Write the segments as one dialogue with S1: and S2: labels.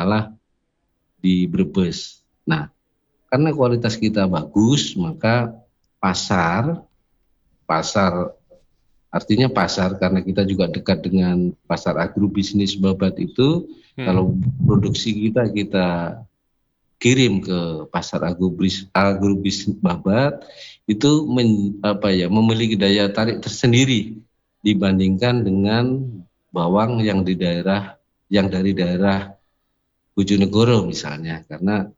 S1: malah di Brebes. Nah, karena kualitas kita bagus, maka pasar artinya pasar, karena kita juga dekat dengan pasar agrobisnis Babat itu, kalau produksi kita kirim ke pasar agrobisnis Babat itu memiliki daya tarik tersendiri dibandingkan dengan bawang yang dari daerah Bojonegoro misalnya, karena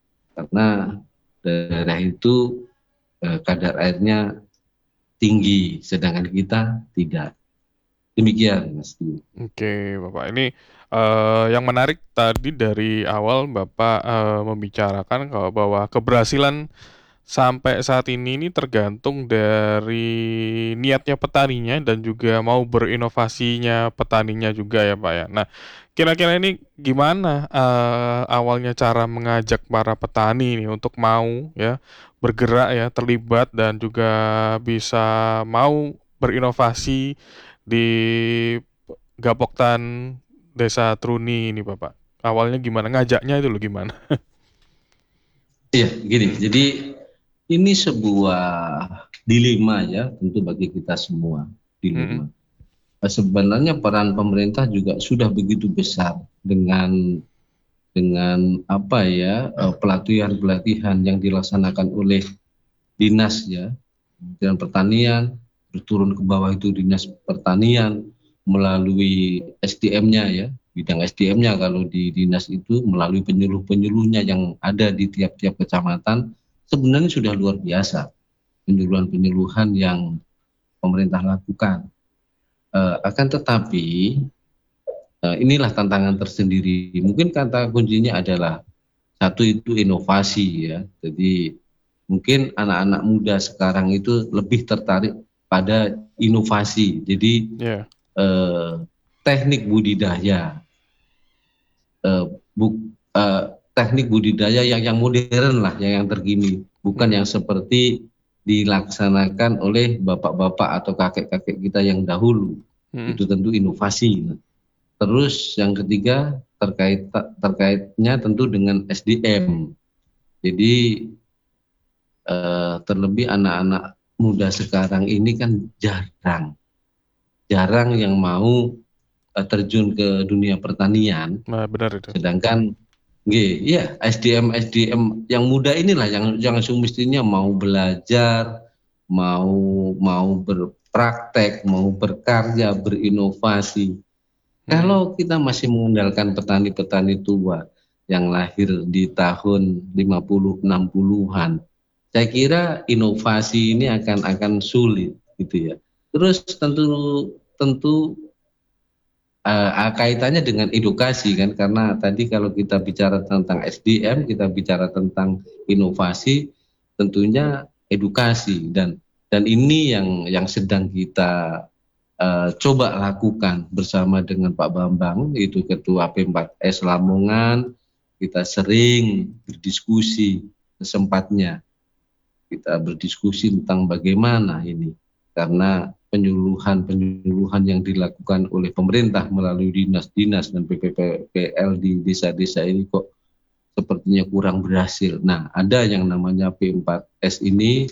S1: daerah itu kadar airnya tinggi, sedangkan kita tidak. Demikian, Mas.
S2: Oke, Bapak. Ini yang menarik tadi dari awal Bapak membicarakan bahwa keberhasilan sampai saat ini tergantung dari niatnya petaninya dan juga mau berinovasinya petaninya juga ya Pak ya. Nah, kira-kira ini gimana awalnya cara mengajak para petani ini untuk mau ya bergerak ya, terlibat dan juga bisa mau berinovasi di Gapoktan Desa Truni ini Bapak. Awalnya gimana? Ngajaknya itu loh gimana?
S1: Iya, gini. Jadi ini sebuah dilema ya, tentu bagi kita semua dilema. Sebenarnya peran pemerintah juga sudah begitu besar dengan pelatihan-pelatihan yang dilaksanakan oleh dinas ya, Kementerian Pertanian, berturun ke bawah itu dinas pertanian melalui SDM-nya ya, bidang SDM-nya kalau di dinas itu melalui penyuluh-penyuluhnya yang ada di tiap-tiap kecamatan, sebenarnya sudah luar biasa penyuluhan-penyuluhan yang pemerintah lakukan. Akan tetapi inilah tantangan tersendiri. Mungkin kata kuncinya adalah satu itu inovasi ya. Jadi mungkin anak-anak muda sekarang itu lebih tertarik pada inovasi. Jadi teknik budidaya, teknik budidaya yang modern lah, yang terkini, bukan yang seperti dilaksanakan oleh bapak-bapak atau kakek-kakek kita yang dahulu. Itu tentu inovasi. Terus yang ketiga terkaitnya tentu dengan SDM. Jadi terlebih anak-anak muda sekarang ini kan jarang yang mau terjun ke dunia pertanian.
S2: Nah, benar itu.
S1: Sedangkan SDM yang muda inilah yang semestinya mau belajar, mau berpraktek, mau berkarya, berinovasi. Kalau kita masih mengandalkan petani-petani tua yang lahir di tahun 50 60-an, saya kira inovasi ini akan sulit gitu ya. Terus tentu kaitannya dengan edukasi kan, karena tadi kalau kita bicara tentang SDM, kita bicara tentang inovasi, tentunya edukasi dan ini yang sedang kita coba lakukan bersama dengan Pak Bambang, itu Ketua P4S Lamongan. Kita sering berdiskusi sesempatnya, kita berdiskusi tentang bagaimana ini, karena penyuluhan yang dilakukan oleh pemerintah melalui dinas-dinas dan PPPL di desa-desa ini kok sepertinya kurang berhasil. Nah, ada yang namanya P4S ini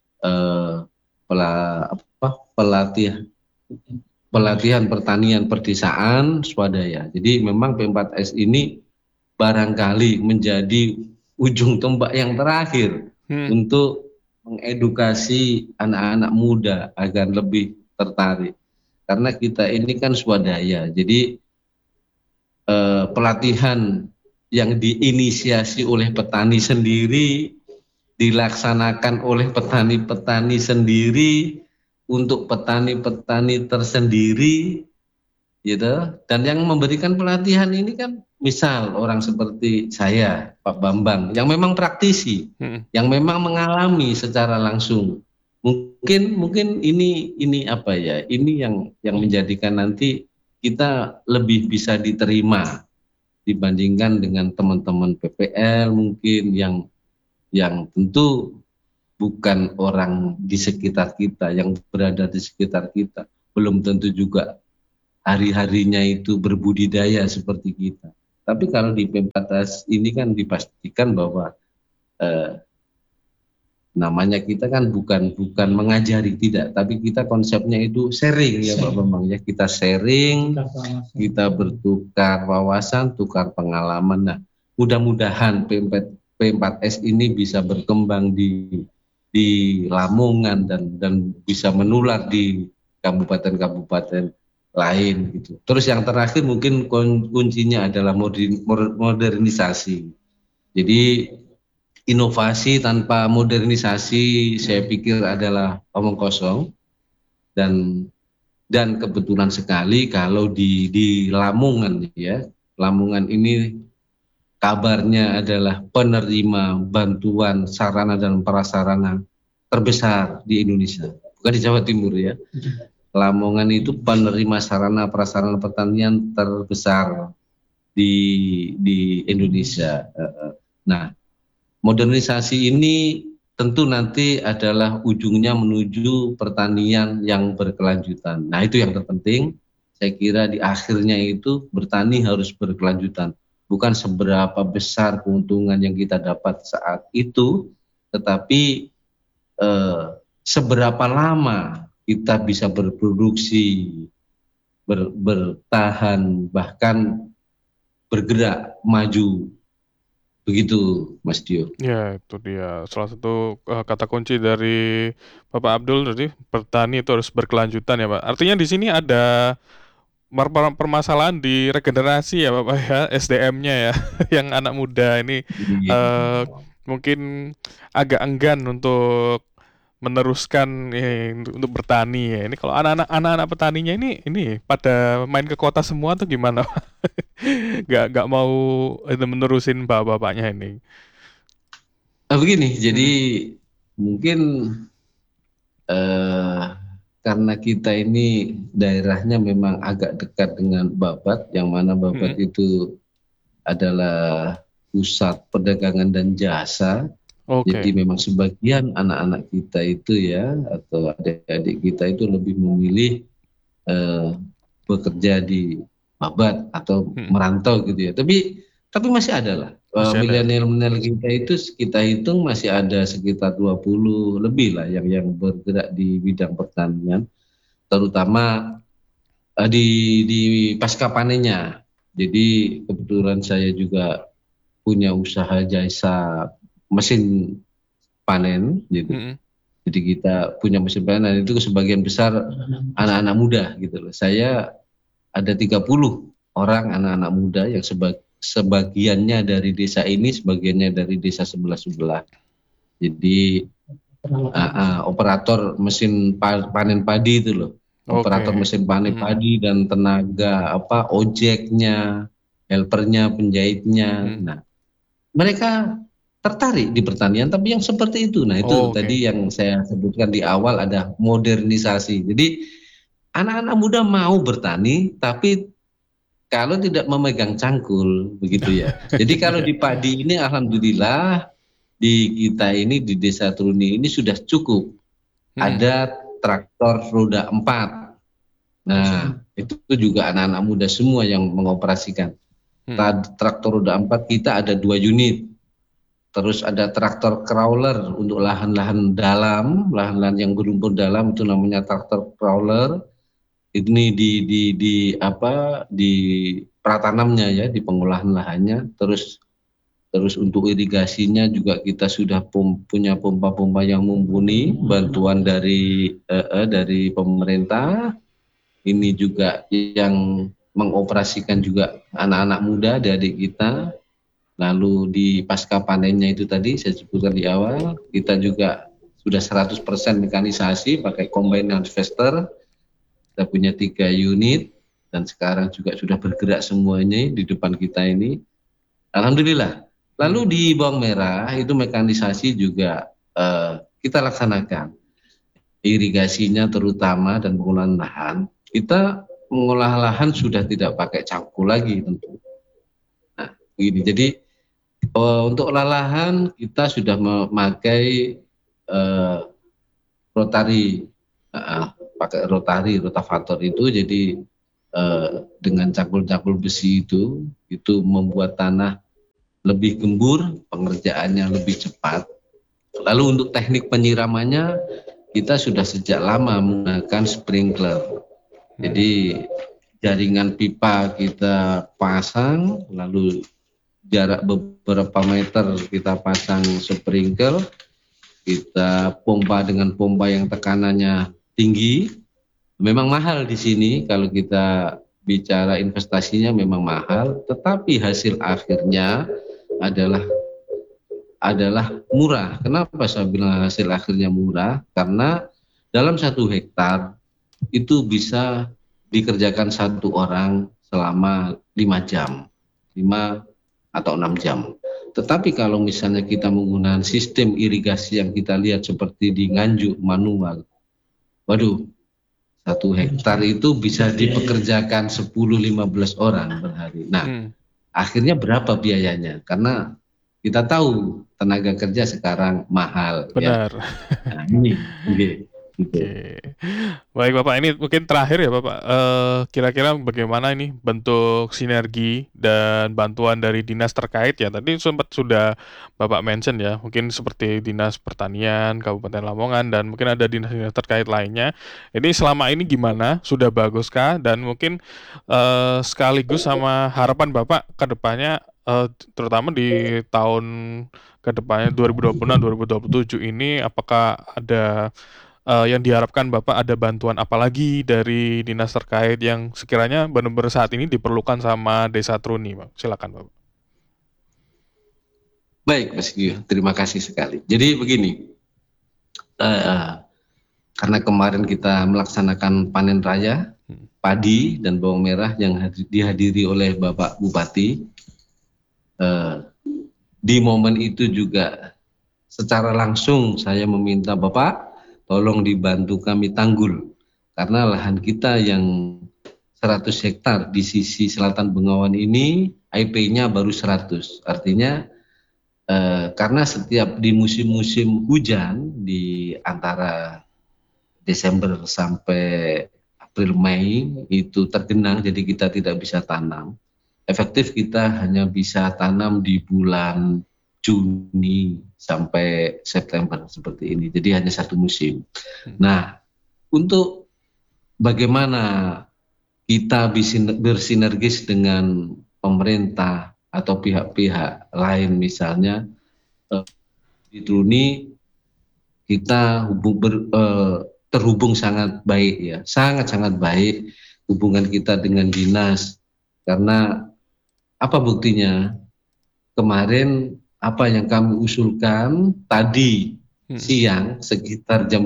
S1: pelatihan pertanian perdesaan swadaya. Jadi memang P4S ini barangkali menjadi ujung tombak yang terakhir untuk mengedukasi anak-anak muda agar lebih tertarik. Karena kita ini kan swadaya, jadi pelatihan yang diinisiasi oleh petani sendiri, dilaksanakan oleh petani-petani sendiri, untuk petani-petani tersendiri, gitu. Dan yang memberikan pelatihan ini kan misal orang seperti saya, Pak Bambang, yang memang praktisi, yang memang mengalami secara langsung. Mungkin ini apa ya? Ini yang menjadikan nanti kita lebih bisa diterima dibandingkan dengan teman-teman PPL mungkin yang tentu bukan orang di sekitar kita, yang berada di sekitar kita, belum tentu juga hari-harinya itu berbudidaya seperti kita. Tapi kalau di P4S ini kan dipastikan bahwa namanya kita kan bukan mengajari, tidak, tapi kita konsepnya itu sharing ya Pak Bambang ya. Kita sharing, kita bertukar wawasan, tukar pengalaman. Nah, mudah-mudahan P4S ini bisa berkembang di Lamongan dan bisa menular di kabupaten-kabupaten lain gitu. Terus yang terakhir mungkin kuncinya adalah modernisasi. Jadi inovasi tanpa modernisasi saya pikir adalah omong kosong, dan kebetulan sekali kalau di Lamongan ya, Lamongan ini kabarnya adalah penerima bantuan sarana dan prasarana terbesar di Indonesia, bukan di Jawa Timur ya. Lamongan itu penerima sarana prasarana pertanian terbesar di Indonesia. Nah, modernisasi ini tentu nanti adalah ujungnya menuju pertanian yang berkelanjutan. Nah, itu yang terpenting. Saya kira di akhirnya itu bertani harus berkelanjutan. Bukan seberapa besar keuntungan yang kita dapat saat itu, tetapi seberapa lama kita bisa berproduksi, bertahan, bahkan bergerak maju. Begitu Mas Dio.
S2: Ya, itu dia salah satu kata kunci dari Bapak Abdul tadi, bertani itu harus berkelanjutan ya Pak. Artinya di sini ada permasalahan di regenerasi ya Bapak ya, SDM-nya ya, yang anak muda ini mungkin agak enggan untuk meneruskan untuk bertani ya. Ini kalau anak-anak petaninya ini pada main ke kota semua tuh gimana Pak? Nggak mau menerusin bapak-bapaknya ini.
S1: Begini, jadi mungkin karena kita ini daerahnya memang agak dekat dengan Babat, yang mana Babat itu adalah pusat perdagangan dan jasa. Jadi memang sebagian anak-anak kita itu ya, atau adik-adik kita itu lebih memilih bekerja di Babat atau merantau gitu ya. Tapi masih ada lah. Milenial kita itu kita hitung masih ada sekitar 20 lebih lah yang bergerak di bidang pertanian, terutama di pasca panennya. Jadi kebetulan saya juga punya usaha jasa mesin panen gitu. Jadi kita punya mesin panen itu sebagian besar anak-anak muda gitu loh. Saya ada 30 orang anak-anak muda yang sebagiannya dari desa ini, sebagiannya dari desa sebelah-sebelah. Jadi operator mesin panen padi itu loh. Operator mesin panen padi dan tenaga ojeknya, helpernya, penjahitnya. Nah, mereka tertarik di pertanian, tapi yang seperti itu. Nah, itu tadi yang saya sebutkan di awal, ada modernisasi. Jadi anak-anak muda mau bertani, tapi kalau tidak memegang cangkul, begitu ya. Jadi kalau di padi ini, alhamdulillah di kita ini di Desa Truni ini sudah cukup. Ada traktor roda 4. Nah, itu juga anak-anak muda semua yang mengoperasikan. Traktor roda 4 kita ada 2 unit. Terus ada traktor crawler untuk lahan-lahan dalam, lahan-lahan yang berumput dalam, itu namanya traktor crawler. Ini di pratanamnya ya, di pengolahan lahannya. Terus untuk irigasinya juga kita sudah punya pompa-pompa yang mumpuni, bantuan dari pemerintah. Ini juga yang mengoperasikan juga anak-anak muda dari kita. Lalu di pasca panennya itu tadi saya sebutkan di awal, kita juga sudah 100% mekanisasi pakai combine harvester. Kita punya 3 unit dan sekarang juga sudah bergerak semuanya di depan kita ini. Alhamdulillah. Lalu di bawang merah itu mekanisasi juga kita laksanakan. Irigasinya terutama dan pengolahan lahan. Kita mengolah lahan sudah tidak pakai cangkul lagi tentu. Nah, begini. Jadi untuk lahan kita sudah memakai rotari, pakai rotavator itu. Jadi dengan cakul-cakul besi itu membuat tanah lebih gembur, pengerjaannya lebih cepat. Lalu untuk teknik penyiramannya kita sudah sejak lama menggunakan sprinkler. Jadi jaringan pipa kita pasang, lalu jarak beberapa meter kita pasang sprinkler, kita pompa dengan pompa yang tekanannya tinggi. Memang mahal di sini kalau kita bicara investasinya memang mahal, tetapi hasil akhirnya adalah murah. Kenapa saya bilang hasil akhirnya murah? Karena dalam 1 hektar itu bisa dikerjakan 1 orang selama 5 jam, 5 atau 6 jam. Tetapi kalau misalnya kita menggunakan sistem irigasi yang kita lihat seperti di Nganjuk manual, waduh, 1 hektar itu bisa dipekerjakan 10-15 orang per hari. Nah, akhirnya berapa biayanya? Karena kita tahu tenaga kerja sekarang mahal.
S2: Benar.
S1: Ya. Nah, ini gitu.
S2: Oke. Baik Bapak, ini mungkin terakhir ya Bapak, kira-kira bagaimana ini bentuk sinergi dan bantuan dari dinas terkait ya, tadi sempat sudah Bapak mention ya, mungkin seperti Dinas Pertanian Kabupaten Lamongan dan mungkin ada dinas-dinas terkait lainnya. Ini selama ini gimana? Sudah baguskah? Dan mungkin, sekaligus sama harapan Bapak ke depannya, terutama di tahun ke depannya 2026, 2027 ini apakah ada yang diharapkan Bapak ada bantuan apa lagi dari dinas terkait yang sekiranya benar-benar saat ini diperlukan sama Desa Truni, Pak? Silakan, Bapak.
S1: Baik, Mas Gio, terima kasih sekali. Jadi begini, karena kemarin kita melaksanakan panen raya padi dan bawang merah yang dihadiri oleh Bapak Bupati, di momen itu juga secara langsung saya meminta Bapak tolong dibantu kami tanggul, karena lahan kita yang 100 hektar di sisi selatan Bengawan ini IP-nya baru 100. Artinya karena setiap di musim-musim hujan di antara Desember sampai April Mei itu tergenang, jadi kita tidak bisa tanam. Efektif kita hanya bisa tanam di bulan Juni sampai September seperti ini. Jadi hanya 1 musim. Nah, untuk bagaimana kita bersinergis dengan pemerintah atau pihak-pihak lain, misalnya di Truni kita terhubung sangat baik ya, sangat-sangat baik hubungan kita dengan dinas. Karena apa buktinya? Kemarin apa yang kami usulkan tadi siang sekitar jam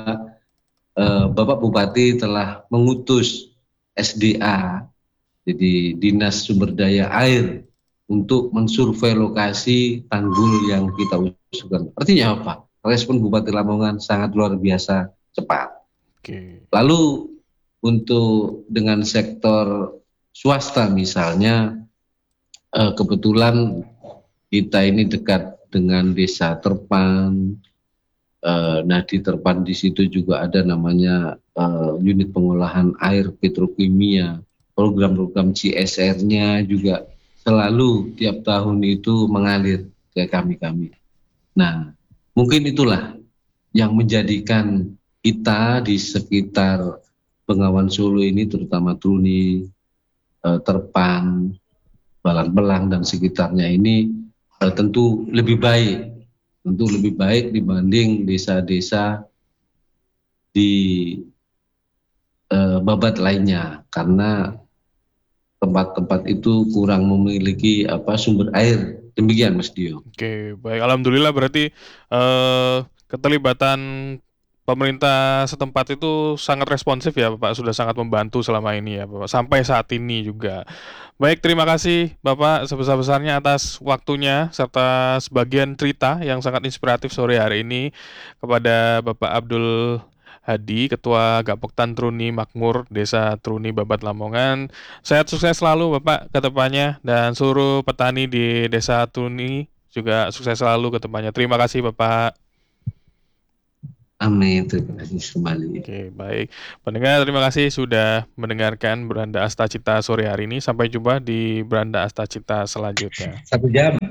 S1: 2, Bapak Bupati telah mengutus SDA, jadi Dinas Sumber Daya Air, untuk mensurvei lokasi tanggul yang kita usulkan. Artinya apa? Respon Bupati Lamongan sangat luar biasa cepat. Lalu untuk dengan sektor swasta misalnya, kebetulan kita ini dekat dengan Desa Terpan. Nah, di Terpan di situ juga ada namanya unit pengolahan air petrokimia. Program-program CSR-nya juga selalu tiap tahun itu mengalir ke kami. Nah, mungkin itulah yang menjadikan kita di sekitar Bengawan Solo ini, terutama Truni, Terpan, Balang-Belang dan sekitarnya ini tentu lebih baik dibanding desa-desa di babat lainnya, karena tempat-tempat itu kurang memiliki sumber air. Demikian, Mas Dio.
S2: Oke, baik. Alhamdulillah berarti keterlibatan pemerintah setempat itu sangat responsif ya Bapak, sudah sangat membantu selama ini ya Bapak, sampai saat ini juga. Baik, terima kasih Bapak sebesar-besarnya atas waktunya serta sebagian cerita yang sangat inspiratif sore hari ini kepada Bapak Abdul Hadi, Ketua Gapoktan Truni Makmur Desa Truni Babat Lamongan. Sehat sukses selalu Bapak ke depannya, dan seluruh petani di Desa Truni juga sukses selalu ke depannya. Terima kasih Bapak.
S1: Amin. Terima kasih kembali.
S2: Oke, baik. Pendengar, terima kasih sudah mendengarkan Beranda Astacita sore hari ini. Sampai jumpa di Beranda Astacita selanjutnya.
S1: 1 jam.